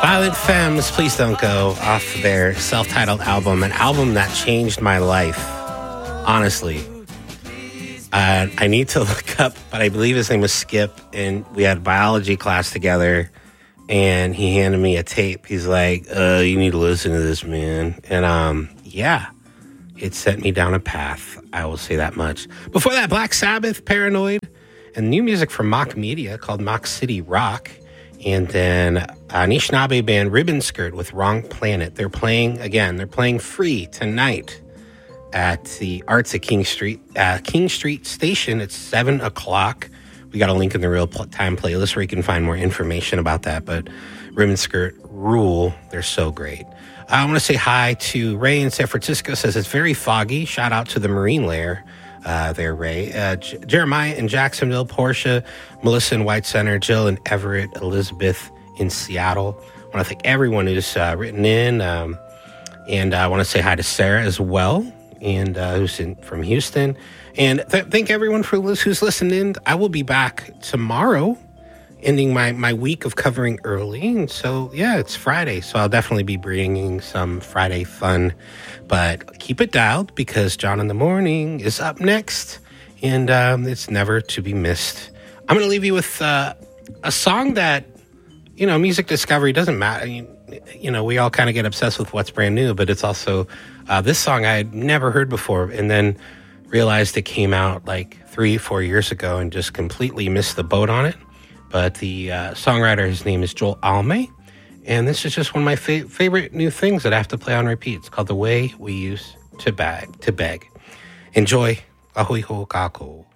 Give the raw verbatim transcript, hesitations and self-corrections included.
Violent Femmes, Please Don't Go, off their self-titled album, an album that changed my life, honestly. Uh, I need to look up, but I believe his name was Skip, and we had biology class together, and he handed me a tape. He's like, uh, you need to listen to this, man. And um, yeah, it sent me down a path, I will say that much. Before that, Black Sabbath, Paranoid, and new music from Mock Media called Mock City Rock. And then uh, Anishinaabe band Ribbon Skirt with Wrong Planet. They're playing, again, they're playing free tonight at the Arts at King Street, uh, King Street Station at seven o'clock. We got a link in the Real Time playlist where you can find more information about that. But Ribbon Skirt rule. They're so great. I want to say hi to Ray in San Francisco. Says it's very foggy. Shout out to the Marine Lair. Uh, there, Ray. Uh, J- Jeremiah in Jacksonville, Portia, Melissa in White Center, Jill in Everett, Elizabeth in Seattle. I want to thank everyone who's uh, written in. Um, and I want to say hi to Sarah as well, and uh, who's in, from Houston. And th- thank everyone for who's listened in. I will be back tomorrow, ending my, my week of covering early. And so, yeah, it's Friday. So I'll definitely be bringing some Friday fun. But keep it dialed because John in the Morning is up next. And um, it's never to be missed. I'm going to leave you with uh, a song that, you know, music discovery doesn't matter. You, you know, we all kind of get obsessed with what's brand new. But it's also uh, this song I had never heard before. And then realized it came out like three, four years ago and just completely missed the boat on it. But the uh, songwriter, his name is Joel Alme. And this is just one of my fa- favorite new things that I have to play on repeat. It's called The Way We Used to Beg. To beg. Enjoy. Ahui ho kako.